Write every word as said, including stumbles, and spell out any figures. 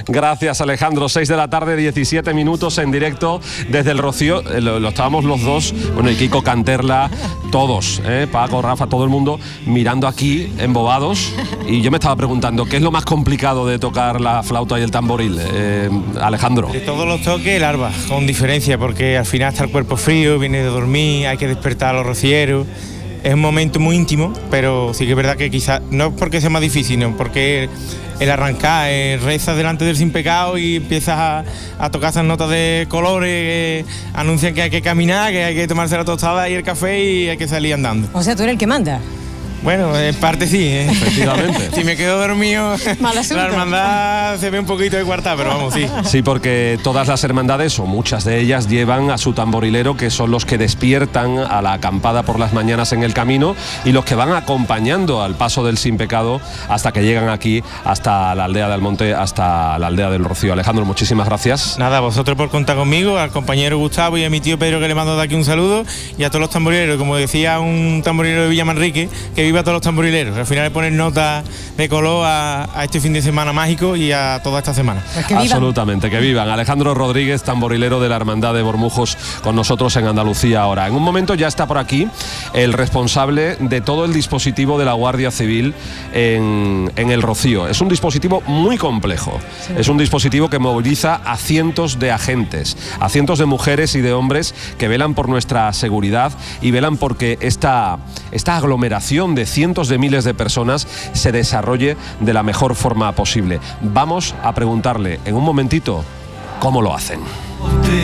Gracias, Alejandro. seis de la tarde, diecisiete minutos en directo desde el Rocío. Lo, lo estábamos los dos, bueno, y Kiko Canterla, todos, ¿eh? Paco, Rafa, todo el mundo mirando aquí, embobados. Y yo me estaba preguntando, ¿qué es lo más complicado de tocar la flauta y el tamboril, eh, Alejandro? De todos los toques, el arpa, con diferencia, porque al final está el cuerpo frío, viene de dormir, hay que despertar a los rocieros. Es un momento muy íntimo, pero sí que es verdad que quizás, no porque sea más difícil, no porque el arrancar, eh, rezas delante del sin pecado y empiezas a, a tocar esas notas de colores que anuncian que hay que caminar, que hay que tomarse la tostada y el café y hay que salir andando. O sea, tú eres el que manda. Bueno, en parte sí, ¿eh? Efectivamente. Si me quedo dormido, Mal asunto. la hermandad se ve un poquito de cuarta, pero vamos, sí. Sí, porque todas las hermandades, o muchas de ellas, llevan a su tamborilero, que son los que despiertan a la acampada por las mañanas en el camino y los que van acompañando al paso del Sin Pecado hasta que llegan aquí, hasta la aldea de Almonte, hasta la aldea del Rocío. Alejandro, muchísimas gracias. Nada, a vosotros por contar conmigo, al compañero Gustavo y a mi tío Pedro, que le mando de aquí un saludo, y a todos los tamborileros, como decía un tamborilero de Villamanrique, que viva a todos los tamborileros. Al final le ponen nota de color a, a este fin de semana mágico y a toda esta semana. Pues que Absolutamente, que vivan. Alejandro Rodríguez, tamborilero de la Hermandad de Bormujos, con nosotros en Andalucía ahora. En un momento ya está por aquí el responsable de todo el dispositivo de la Guardia Civil en, en el Rocío. Es un dispositivo muy complejo. Sí. Es un dispositivo que moviliza a cientos de agentes, a cientos de mujeres y de hombres que velan por nuestra seguridad y velan porque esta, esta aglomeración de cientos de miles de personas se desarrolle de la mejor forma posible. Vamos a preguntarle en un momentito cómo lo hacen.